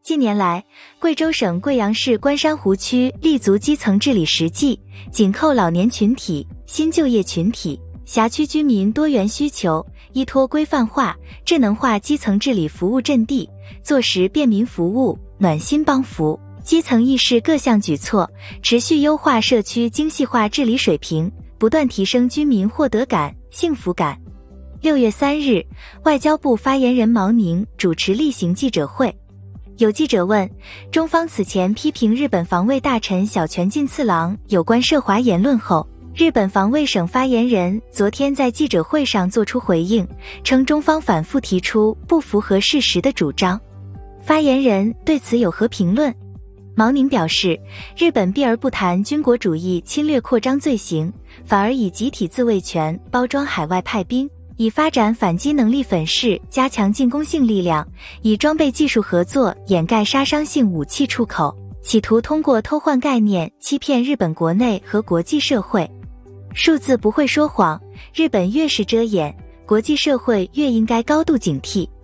近年来，贵州省贵阳市关山湖区立足基层治理实际，紧扣老年群体、新就业群体、辖区居民多元需求，依托规范化、智能化基层治理服务阵地，做实便民服务、暖心帮扶、基层意识各项举措，持续优化社区精细化治理水平，不断提升居民获得感、幸福感。6月3日，外交部发言人毛宁主持例行记者会。有记者问，中方此前批评日本防卫大臣小泉进次郎有关涉华言论后，日本防卫省发言人昨天在记者会上作出回应，称中方反复提出不符合事实的主张。发言人对此有何评论？毛宁表示，日本避而不谈军国主义侵略扩张罪行，反而以集体自卫权包装海外派兵，以发展反击能力粉饰加强进攻性力量，以装备技术合作掩盖杀伤性武器出口，企图通过偷换概念欺骗日本国内和国际社会。数字不会说谎，日本越是遮掩，国际社会越应该高度警惕。